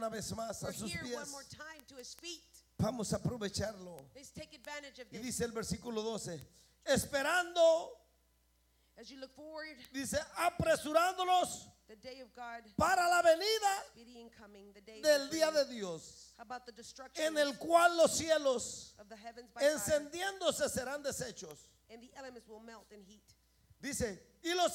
una vez más a We're sus here pies. one more time to his feet. Vamos a aprovecharlo. Let's take advantage of Y this. dice el versículo 12, esperando, As you look forward, dice, apresurándolos the day of God, para la venida speedy incoming, the day del will día bring. de Dios, How about the destruction en el cual los cielos of the heavens by fire, encendiéndose serán deshechos. and the elements will melt in heat. Dice, y los